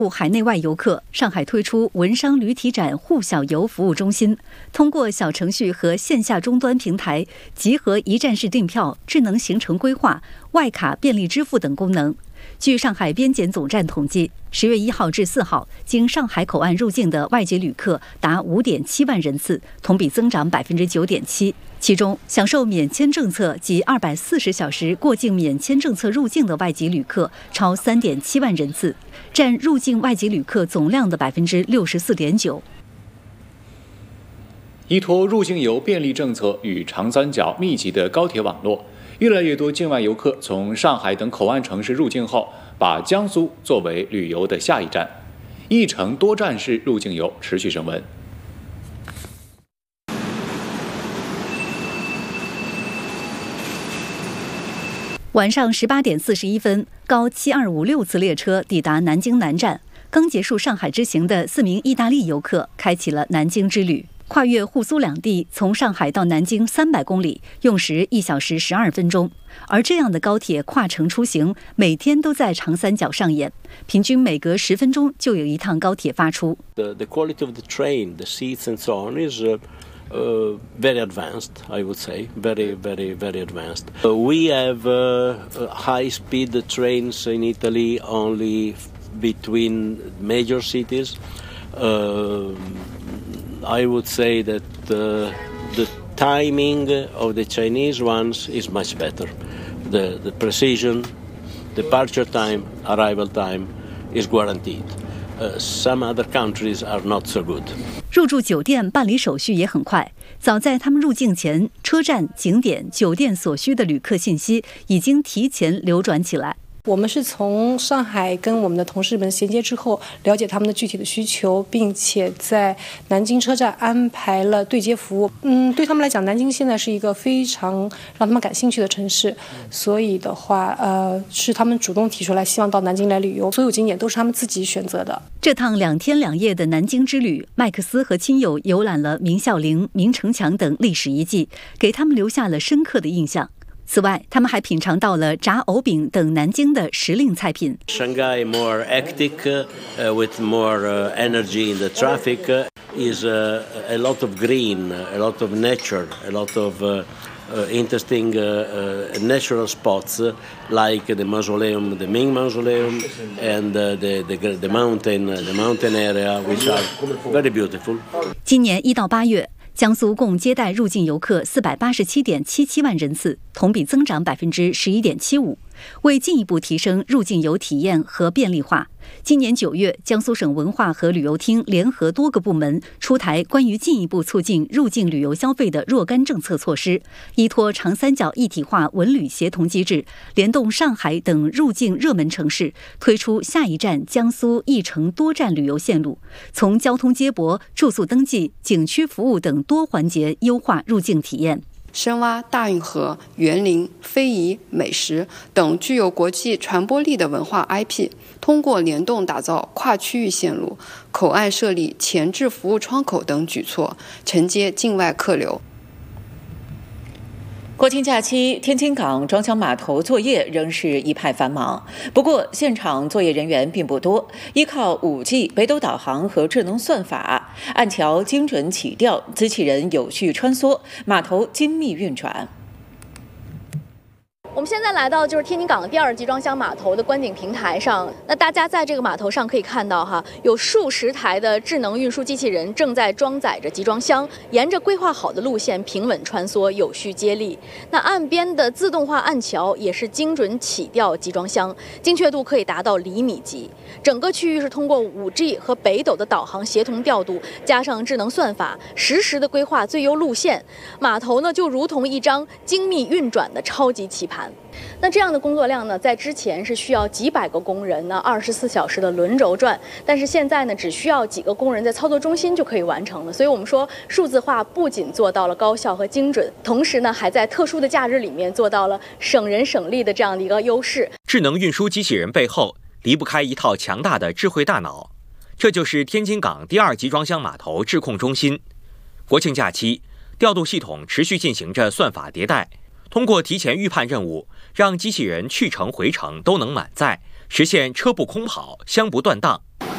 海内外游客，上海推出文商旅体展沪小游服务中心，通过小程序和线下终端平台，集合一站式订票、智能行程规划、外卡便利支付等功能。据上海边检总站统计，10月1号至4号，经上海口岸入境的外籍旅客达5.7万人次，同比增长9.7%。其中，享受免签政策及240小时过境免签政策入境的外籍旅客超3.7万人次，占入境外籍旅客总量的64.9%。 依托入境游便利政策与长三角密集的高铁网络，越来越多境外游客从上海等口岸城市入境后，把江苏作为旅游的下一站，一程多站式入境游持续升温。 晚上18点41分，高7256次列车抵达南京南站。刚结束上海之行的4名意大利游客开启了南京之旅，跨越沪苏两地，从上海到南京300公里，用时1小时12分钟。而这样的高铁跨城出行，每天都在长三角上演，平均每隔10分钟就有一趟高鐵發出。 The quality of the train, the seats and so on is very advanced, I would say, very advanced. We have high-speed trains in Italy only between major cities. I would say that the timing of the Chinese ones is much better. The precision, departure time, arrival time is guaranteed. Some other countries are not so good. 入住酒店办理手续也很快，早在他们入境前，车站、景点、酒店所需的旅客信息已经提前流转起来。 我们是从上海跟我们的同事们衔接之后，了解他们的具体的需求，并且在南京车站安排了对接服务。对他们来讲，南京现在是一个非常让他们感兴趣的城市，所以的话，是他们主动提出来，希望到南京来旅游。所有景点都是他们自己选择的。 这趟2天2夜的南京之旅，麦克斯和亲友游览了明孝陵、明城墙等历史遗迹，给他们留下了深刻的印象。此外，他们还品尝到了炸藕饼等南京的时令菜品。 Shanghai more hectic, with more energy in the traffic, is a lot of green, a lot of nature, a lot of interesting natural spots like the mausoleum, the Ming Mausoleum, and the mountain area, which are very beautiful. 今年1到8月。江苏共接待入境游客487.77万人次，同比增长11.75%。为进一步提升入境游体验和便利化，今年9月，江苏省文化和旅游厅联合多个部门出台关于进一步促进入境旅游消费的若干政策措施，依托长三角一体化文旅协同机制，联动上海等入境热门城市，推出下一站江苏一程多站旅游线路，从交通接驳、住宿登记、景区服务等多环节优化入境体验。 深挖大运河、园林、非遗、美食等具有国际传播力的文化 IP， 通过联动打造跨区域线路、口岸设立前置服务窗口等举措，承接境外客流。 国庆假期，天津港装箱码头作业仍是一派繁忙。不过，现场作业人员并不多，依靠5G、北斗导航和智能算法，岸桥精准起调，机器人有序穿梭，码头精密运转。 我们现在来到就是天津港第2集装箱码头的观景平台上，那大家在这个码头上可以看到有数十台的智能运输机器人正在装载着集装箱，沿着规划好的路线平稳穿梭，有序接力。那岸边的自动化岸桥也是精准起调集装箱，精确度可以达到厘米级。整个区域是通过5G 和北斗的导航协同调度，加上智能算法，实时的规划最优路线。码头呢就如同一张精密运转的超级棋盘。那这样的工作量呢，在之前是需要几百个工人呢24小时的轮轴转，但是现在呢，只需要几个工人在操作中心就可以完成了。所以我们说，数字化不仅做到了高效和精准，同时呢，还在特殊的假日里面做到了省人省力的这样的一个优势。 智能运输机器人背后离不开一套强大的智慧大脑，这就是天津港第2集装箱码头智控中心。国庆假期，调度系统持续进行着算法迭代。通过提前预判任务，让机器人去程回程都能满载，实现车不空跑、箱不断档。